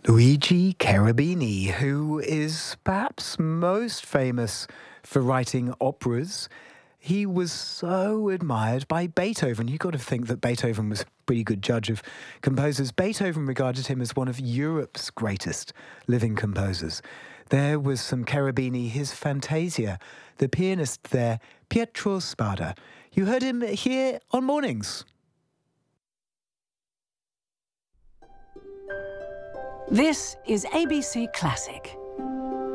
Luigi Cherubini, who is perhaps most famous for writing operas. He was so admired by Beethoven. You've got to think that Beethoven was a pretty good judge of composers. Beethoven regarded him as one of Europe's greatest living composers. There was some Cherubini, his Fantasia, the pianist there, Pietro Spada. You heard him here on Mornings. This is ABC Classic.